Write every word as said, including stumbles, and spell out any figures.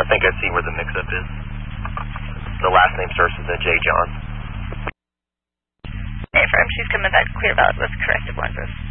think I see where the mix-up is. The last name starts with a J. John. Affirm, she's coming back clear valid with corrective lenses.